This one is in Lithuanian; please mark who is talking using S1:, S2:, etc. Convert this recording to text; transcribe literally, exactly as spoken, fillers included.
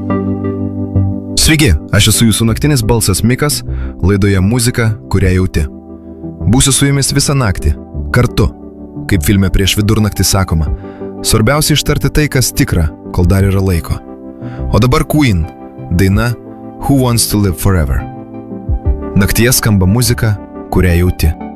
S1: Sveiki, aš esu jūsų naktinis balsas Mikas, laidoje muzika, kurią jauti. Būsiu su jumis visą naktį, kartu, kaip filme Prieš vidurnaktį sakoma. Svarbiausia ištarti tai, kas tikra, kol dar yra laiko. O dabar Queen, daina Who Wants to Live Forever. Naktyje skamba muzika, kurią jauti.